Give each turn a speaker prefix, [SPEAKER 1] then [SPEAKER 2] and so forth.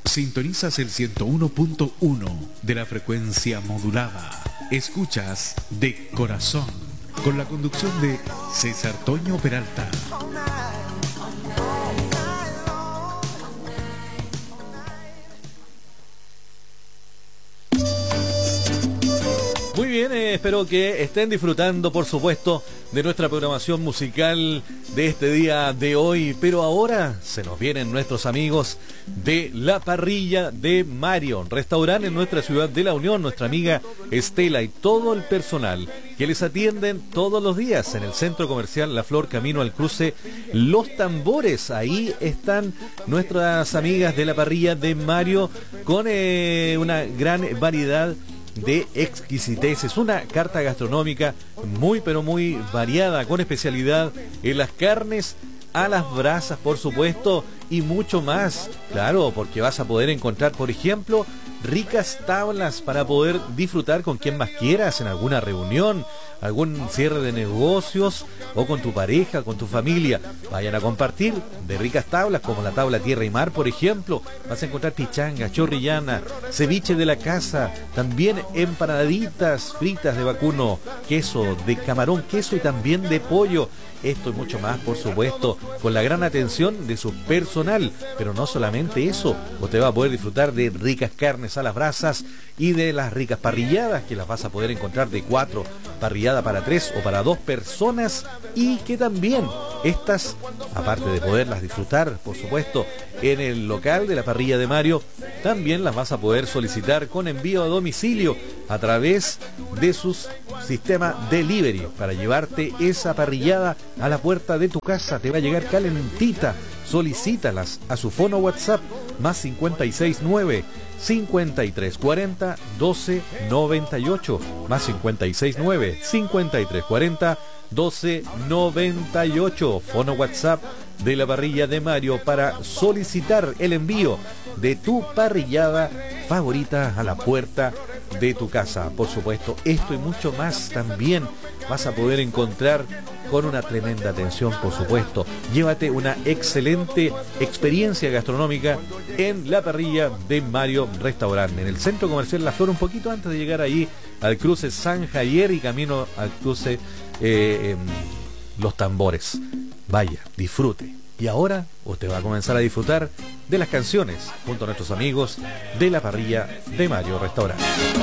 [SPEAKER 1] Sintonizas el 101.1 de la frecuencia modulada. Escuchas De Corazón, con la conducción de César Toño Peralta.
[SPEAKER 2] Muy bien, espero que estén disfrutando, por supuesto, de nuestra programación musical de este día de hoy. Pero ahora se nos vienen nuestros amigos de La Parrilla de Mario, restaurante en nuestra ciudad de La Unión, nuestra amiga Estela y todo el personal que les atienden todos los días en el Centro Comercial La Flor, camino al cruce Los Tambores. Ahí están nuestras amigas de La Parrilla de Mario con una gran variedad de exquisiteces, una carta gastronómica muy pero muy variada, con especialidad en las carnes a las brasas, por supuesto, y mucho más. Claro, porque vas a poder encontrar, por ejemplo, ricas tablas para poder disfrutar con quien más quieras en alguna reunión, algún cierre de negocios o con tu pareja, con tu familia. Vayan a compartir de ricas tablas como la tabla tierra y mar, por ejemplo. Vas a encontrar pichanga, chorrillana, ceviche de la casa, también empanaditas fritas de vacuno, queso de camarón, queso y también de pollo. Esto y mucho más, por supuesto, con la gran atención de su personal. Pero no solamente eso, usted va a poder disfrutar de ricas carnes a las brasas y de las ricas parrilladas, que las vas a poder encontrar de 4, parrillada para 3 o para 2 personas, y que también estas, aparte de poderlas disfrutar, por supuesto, en el local de La Parrilla de Mario, también las vas a poder solicitar con envío a domicilio a través de sus sistema delivery para llevarte esa parrillada a la puerta de tu casa. Te va a llegar calentita. Solicítalas a su fono WhatsApp más 569 5340 1298 más 569 5340 1298. Fono WhatsApp de La Parrilla de Mario para solicitar el envío de tu parrillada favorita a la puerta de tu casa. Por supuesto, esto y mucho más también vas a poder encontrar con una tremenda atención, por supuesto. Llévate una excelente experiencia gastronómica en La Parrilla de Mario Restaurante, en el Centro Comercial La Flor, un poquito antes de llegar ahí al cruce San Javier y camino al cruce Los Tambores. Vaya, disfrute. Y ahora usted va a comenzar a disfrutar de las canciones junto a nuestros amigos de La Parrilla de Mario Restaurante.